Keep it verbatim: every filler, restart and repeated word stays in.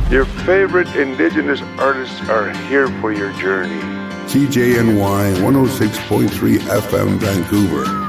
Your favorite Indigenous artists are here for your journey. C J N Y one oh six point three F M Vancouver.